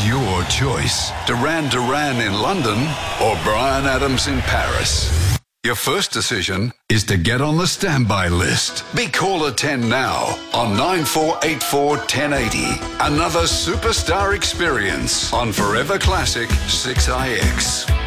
your choice. Duran Duran in London or Bryan Adams in Paris. Your first decision is to get on the standby list. Be caller 10 now on 9484 1080. Another superstar experience on Forever Classic 6IX.